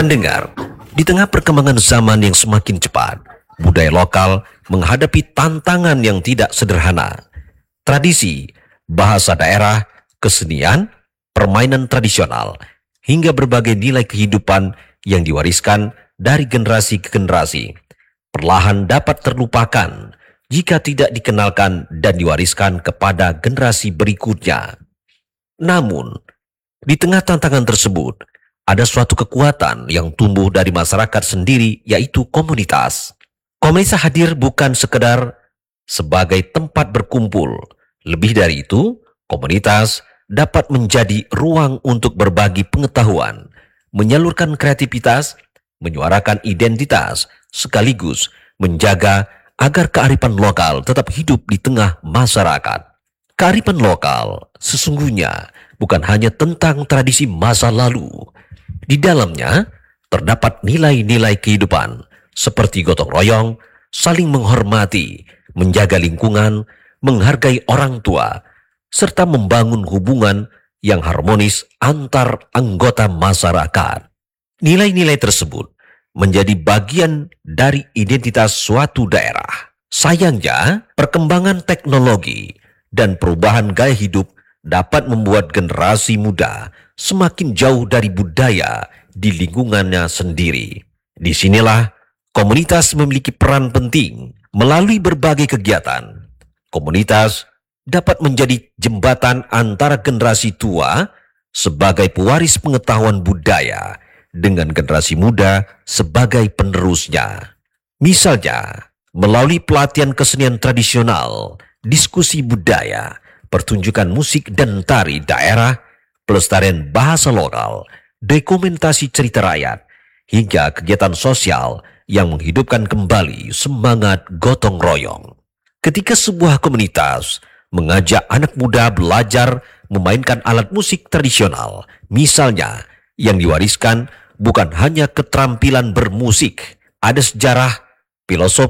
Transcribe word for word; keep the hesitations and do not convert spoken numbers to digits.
Pendengar, di tengah perkembangan zaman yang semakin cepat, budaya lokal menghadapi tantangan yang tidak sederhana. Tradisi, bahasa daerah, kesenian, permainan tradisional, hingga berbagai nilai kehidupan yang diwariskan dari generasi ke generasi, perlahan dapat terlupakan jika tidak dikenalkan dan diwariskan kepada generasi berikutnya. Namun, di tengah tantangan tersebut, ada suatu kekuatan yang tumbuh dari masyarakat sendiri, yaitu komunitas. Komunitas hadir bukan sekedar sebagai tempat berkumpul. Lebih dari itu, komunitas dapat menjadi ruang untuk berbagi pengetahuan, menyalurkan kreativitas, menyuarakan identitas, sekaligus menjaga agar kearifan lokal tetap hidup di tengah masyarakat. Kearifan lokal sesungguhnya bukan hanya tentang tradisi masa lalu. Di dalamnya terdapat nilai-nilai kehidupan seperti gotong royong, saling menghormati, menjaga lingkungan, menghargai orang tua, serta membangun hubungan yang harmonis antar anggota masyarakat. Nilai-nilai tersebut menjadi bagian dari identitas suatu daerah. Sayangnya, perkembangan teknologi dan perubahan gaya hidup dapat membuat generasi muda semakin jauh dari budaya di lingkungannya sendiri. Disinilah komunitas memiliki peran penting melalui berbagai kegiatan. Komunitas dapat menjadi jembatan antara generasi tua sebagai pewaris pengetahuan budaya dengan generasi muda sebagai penerusnya. Misalnya, melalui pelatihan kesenian tradisional, diskusi budaya, pertunjukan musik dan tari daerah, pelestarian bahasa lokal, dokumentasi cerita rakyat, hingga kegiatan sosial yang menghidupkan kembali semangat gotong royong. Ketika sebuah komunitas mengajak anak muda belajar memainkan alat musik tradisional, misalnya yang diwariskan bukan hanya keterampilan bermusik, ada sejarah, filosofi,